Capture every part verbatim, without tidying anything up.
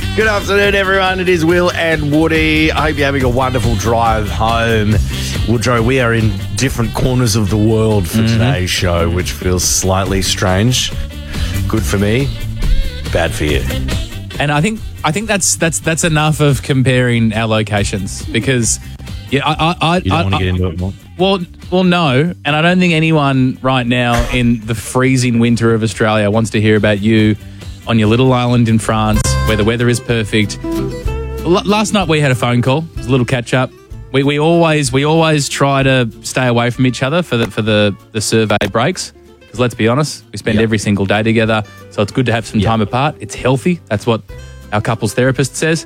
Good afternoon, everyone. It is Will and Woody. I hope you're having a wonderful drive home. Woodrow, we are in different corners of the world for mm-hmm. today's show, which feels slightly strange. Good for me, bad for you. And I think I think that's that's that's enough of comparing our locations because yeah, I I, I you don't I, want to I, get into it more. Well, well, no, and I don't think anyone right now in the freezing winter of Australia wants to hear about you on your little island in France where the weather is perfect. L- last night we had a phone call, it was a little catch up. We we always we always try to stay away from each other for the for the, the survey breaks. Because let's be honest, we spend yep. every single day together, so it's good to have some yep. time apart. It's healthy. That's what our couples therapist says.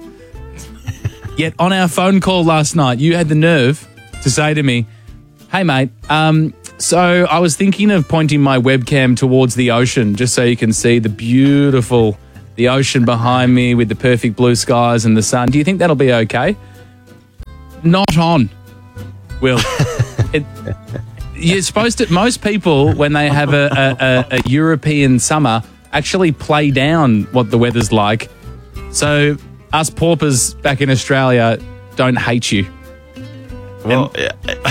Yet on our phone call last night, you had the nerve to say to me, "Hey mate, um, so I was thinking of pointing my webcam towards the ocean just so you can see the beautiful, the ocean behind me with the perfect blue skies and the sun. Do you think that'll be okay?" Not on, Will. it, you're supposed to. Most people, when they have a, a, a, a European summer, actually play down what the weather's like. So us paupers back in Australia don't hate you. Well, yeah.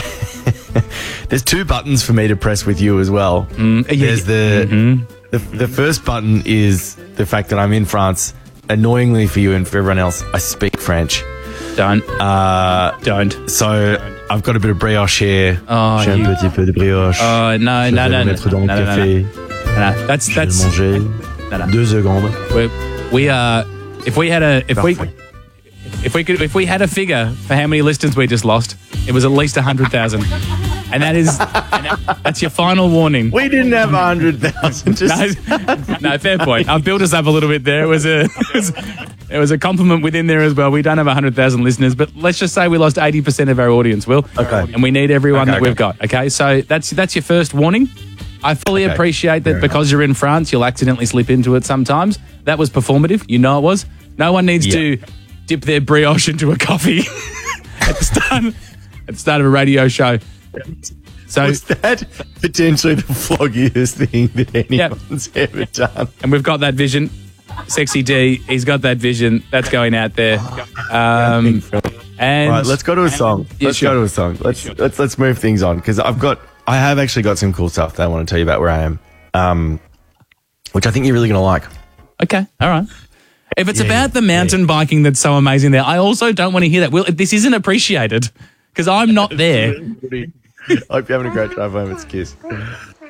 There's two buttons for me to press with you as well. Mm, yeah, There's the, mm-hmm. the the first button is the fact that I'm in France. Annoyingly for you and for everyone else, I speak French. Don't. Uh, don't. So I've got a bit of brioche here. Oh, J'ai un you... petit peu de brioche. Oh, no, Je no, vais no, le no, mettre dans no, le no, café. no, no. That's, Je that's... vais manger. No, no. Deux secondes. We're, we are... If we had a... If Parfait. we... If we could, if we had a figure for how many listeners we just lost, it was at least a hundred thousand, and that is, and that, that's your final warning. We didn't have a hundred thousand. Just... No, no, fair point. I've built us up a little bit there. It was a, it was, it was a compliment within there as well. We don't have a hundred thousand listeners, but let's just say we lost eighty percent of our audience, Will. Okay. And we need everyone okay, that okay. we've got. Okay, so that's that's your first warning. I fully okay. appreciate that Fair because enough. You're in France, you'll accidentally slip into it sometimes. That was performative. You know it was. No one needs yeah. to dip their brioche into a coffee at the start at the start of a radio show. So was that potentially the floggiest thing that anyone's yep. ever done? And we've got that vision. Sexy D, he's got that vision. That's going out there. Um, and all right, let's go to a song. Yeah, let's sure. go to a song. Let's sure. let's let's move things on because I've got I have actually got some cool stuff that I want to tell you about where I am, um, which I think you're really going to like. Okay, all right. If it's yeah, about the mountain yeah. biking that's so amazing there, I also don't want to hear that. Well, this isn't appreciated because I'm not there. I hope you're having a great drive home. It's Kiss.